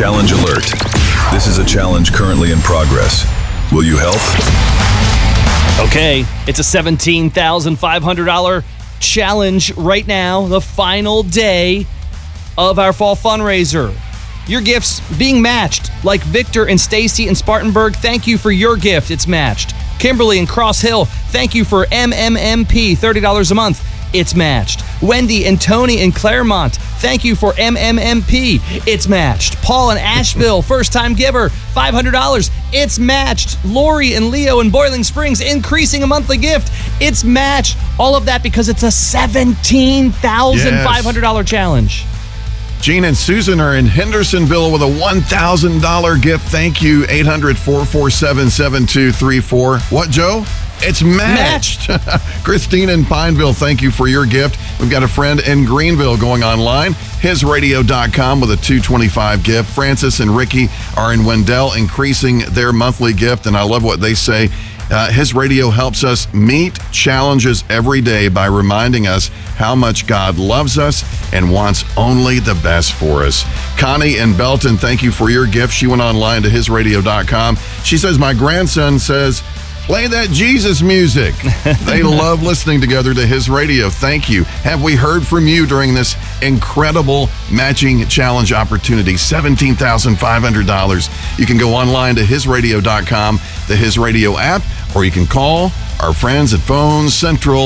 Challenge alert. This is a challenge currently in progress. Will you help? Okay, it's a $17,500 challenge right now, the final day of our fall fundraiser. Your gifts being matched, like Victor and Stacy in Spartanburg, thank you for your gift, it's matched. Kimberly in Cross Hill, thank you for MMMP, $30 a month, it's matched. Wendy and Tony in Claremont, thank you for MMMP, it's matched. Paul in Asheville, first time giver, $500, it's matched. Lori and Leo in Boiling Springs, increasing a monthly gift, it's matched. All of that because it's a $17,500 challenge. Gene and Susan are in Hendersonville with a $1,000 gift. Thank you, 800-447-7234. What, Joe? It's matched. Christine in Pineville, thank you for your gift. We've got a friend in Greenville going online, hisradio.com with a $225 gift. Francis and Ricky are in Wendell, increasing their monthly gift, and I love what they say. His Radio helps us meet challenges every day by reminding us how much God loves us and wants only the best for us. Connie in Belton, thank you for your gift. She went online to hisradio.com. She says, my grandson says, play that Jesus music. They love listening together to His Radio. Thank you. Have we heard from you during this incredible matching challenge opportunity? $17,500. You can go online to hisradio.com, the His Radio app, or you can call our friends at Phone Central,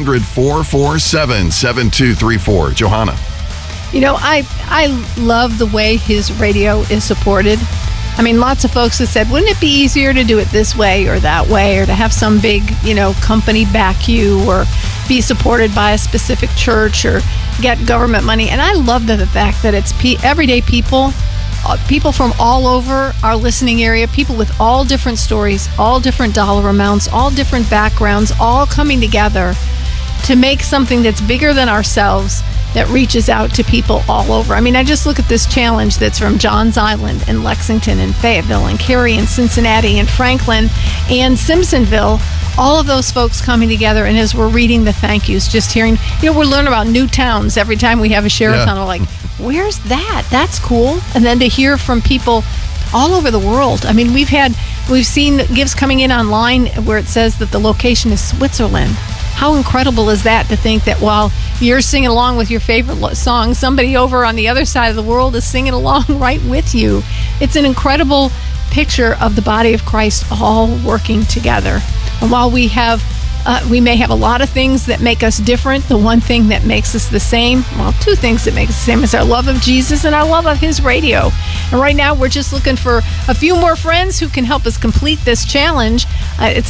800-447-7234. Johanna. You know, I love the way His Radio is supported. I mean, lots of folks have said, wouldn't it be easier to do it this way or that way, or to have some big, company back you, or be supported by a specific church, or get government money? And I love the fact that it's everyday people from all over our listening area, people with all different stories, all different dollar amounts, all different backgrounds, all coming together to make something that's bigger than ourselves, that reaches out to people all over. I mean, I just look at this challenge that's from Johns Island and Lexington and Fayetteville and Cary and Cincinnati and Franklin and Simpsonville, all of those folks coming together. And as we're reading the thank yous, just hearing, we're learning about new towns every time we have a share-a-thon. We're like, where's that? That's cool. And then to hear from people all over the world. I mean, we've seen gifts coming in online where it says that the location is Switzerland. How incredible is that, to think that while you're singing along with your favorite song, somebody over on the other side of the world is singing along right with you. It's an incredible picture of the body of Christ all working together. And while we may have a lot of things that make us different, the one thing that makes us the same, well, two things that make us the same, is our love of Jesus and our love of His Radio. And right now, we're just looking for a few more friends who can help us complete this challenge. It's a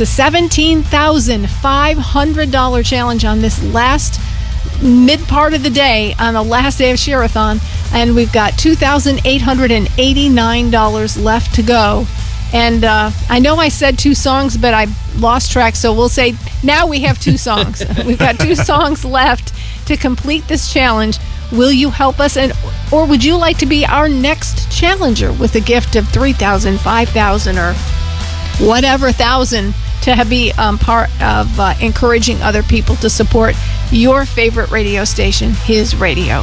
$17,500 challenge on this last mid part of the day, on the last day of Share-a-thon, and we've got $2,889 left to go. And I know I said two songs, but I lost track, so we'll say now we have two songs. We've got two songs left to complete this challenge. Will you help us, or would you like to be our next challenger with a gift of $3,000, $5,000, or whatever thousand, to be part of encouraging other people to support your favorite radio station, His Radio?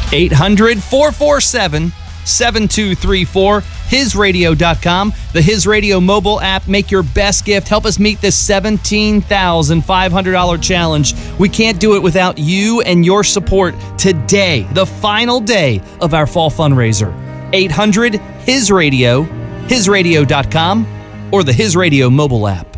800-447-7234, hisradio.com, the His Radio mobile app. Make your best gift. Help us meet this $17,500 challenge. We can't do it without you and your support today, the final day of our fall fundraiser. 800-HIS-RADIO, hisradio.com, or the His Radio mobile app.